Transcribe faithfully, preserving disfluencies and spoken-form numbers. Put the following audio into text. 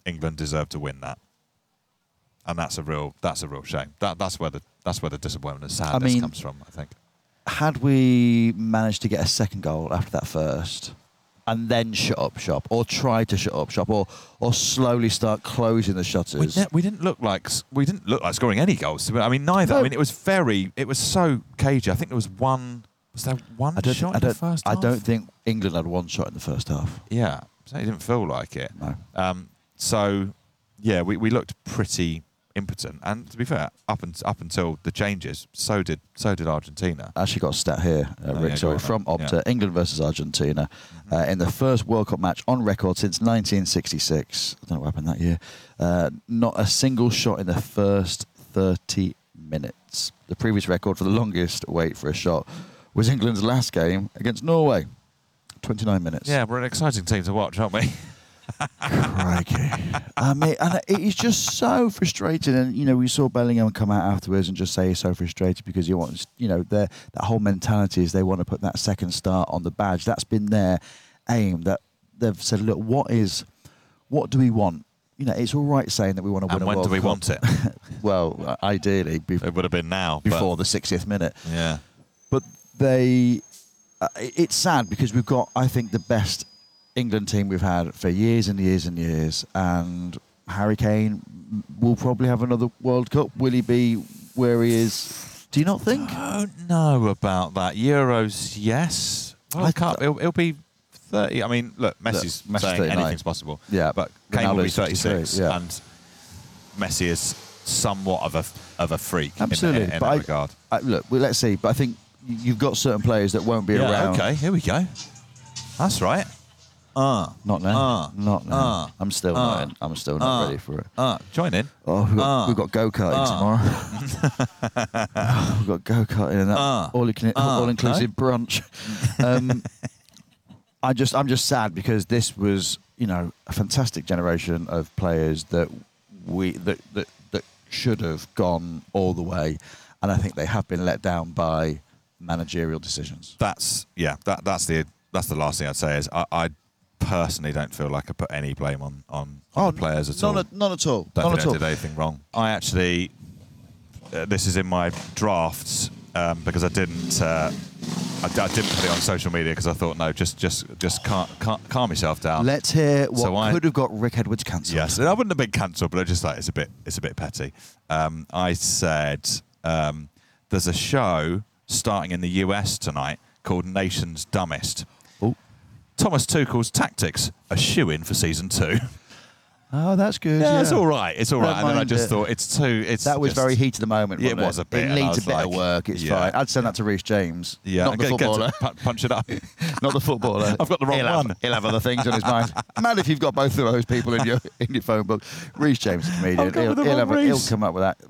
England deserved to win that, and that's a real that's a real shame. That that's where the that's where the disappointment and sadness I mean, comes from, I think. Had we managed to get a second goal after that first, and then shut up shop, or try to shut up shop, or or slowly start closing the shutters, We, ne- we didn't look like s- we didn't look like scoring any goals. I mean, neither. No. I mean, it was very it was so cagey. I think there was one. Was there one I don't, shot I in the don't, first I half? don't think England had one shot in the first half. Yeah, so it didn't feel like it. No. Um, so, yeah, we, we looked pretty impotent. And to be fair, up and, up until the changes, so did so did Argentina. I actually got a stat here, uh, Oh, Rick, yeah, sorry, go on from then. Opta. Yeah. England versus Argentina uh, in the first World Cup match on record since nineteen sixty-six. I don't know what happened that year. Uh, not a single shot in the first thirty minutes. The previous record for the longest wait for a shot was England's last game against Norway. twenty-nine minutes. Yeah, we're an exciting team to watch, aren't we? Crikey. I mean, and it is just so frustrating. And, you know, we saw Bellingham come out afterwards and just say he's so frustrated because he wants, you know, their, that whole mentality is they want to put that second start on the badge. That's been their aim. That they've said, look, what is, what do we want? You know, it's all right saying that we want to win And a when World do we Cup. want it? Well, ideally, bef- It would have been now. before the sixtieth minute. But, yeah. But they, uh, it's sad because we've got, I think, the best England team we've had for years and years and years. And Harry Kane will probably have another World Cup. Will he be where he is? Do you not think? I don't know about that. Euros, yes. World I- Cup, it'll, it'll be thirty. I mean, look, Messi's Look, Messi's saying thirty-nine. anything's possible. Yeah, But Kane will be Ronaldo's fifty-three, thirty-six. yeah. And Messi is somewhat of a of a freak Absolutely. in, in, in but that I, regard. I, look, well, let's see. But I think y- you've got certain players that won't be Yeah, around. okay, here we go. That's right. Uh, Not now. Uh, not now. uh, I'm still uh, not in. I'm still not uh, ready for it. uh, join in. Oh, we've got, uh, we've got go-karting uh. tomorrow. We've got go-karting and that Uh, all, inclu- uh, all inclusive brunch. Um, I just, I'm just sad because this was, you know, a fantastic generation of players that we that that, that should have gone all the way, and I think they have been let down by managerial decisions. That's yeah. That that's the that's the last thing I'd say is I, I personally don't feel like I put any blame on on, on the players at none all. At, none at all. Don't none think at they all. did anything wrong. I actually, uh, this is in my drafts um, because I didn't, uh, I, I didn't put it on social media because I thought no, just just just calm, calm, calm yourself down. Let's hear what So I- could have got Rick Edwards cancelled. Yes, I wouldn't have been cancelled, but I just like it's a bit it's a bit petty. Um, I said um, there's a show starting in the U S tonight called Nation's Dumbest. Oh. Thomas Tuchel's tactics a shoe-in for season two. Oh, that's good. Yeah, Yeah, it's all right. It's all Don't right. And then I mind just it. thought it's too. It's That was just- very heat of the moment. Yeah, it wasn't was a bit, It and I needs a was bit of like, work. It's yeah. fine. I'd send that to Reece James. Yeah, not the get- get to footballer. pu- punch it up. Not the footballer. I've got the wrong he'll have, one. He'll have other things on his mind. Mad if you've got both of those people in your in your phone book. Reece James, is a comedian. I've gone He'll, with the he'll, wrong have a, he'll Reece. come up with that.